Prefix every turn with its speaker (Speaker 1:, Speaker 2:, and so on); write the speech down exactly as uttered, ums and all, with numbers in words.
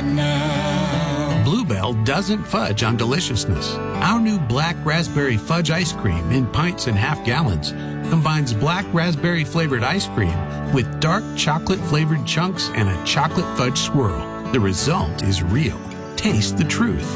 Speaker 1: right now.
Speaker 2: Bluebell doesn't fudge on deliciousness. Our new black raspberry fudge ice cream in pints and half gallons combines black raspberry flavored ice cream with dark chocolate flavored chunks and a chocolate fudge swirl. The result is real. Taste the truth.